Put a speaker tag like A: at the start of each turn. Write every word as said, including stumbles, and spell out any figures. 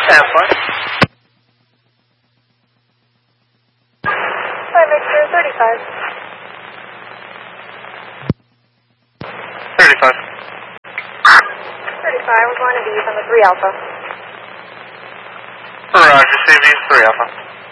A: That's fine.
B: five Victor, thirty-five.
A: thirty-five.
B: thirty-five, we're going to be on the three Alpha.
A: Roger, C V three Alpha.